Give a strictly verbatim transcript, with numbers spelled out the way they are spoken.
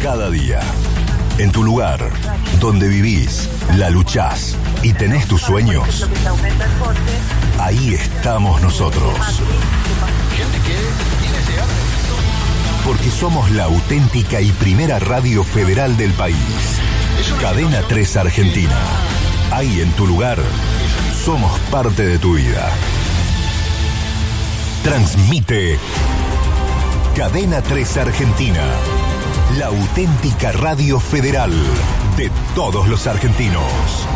cada día. En tu lugar, donde vivís, la luchás y tenés tus sueños, ahí estamos nosotros. Porque somos la auténtica y primera radio federal del país. Cadena tres Argentina. Ahí en tu lugar, somos parte de tu vida. Transmite Cadena tres Argentina, la auténtica radio federal de todos los argentinos.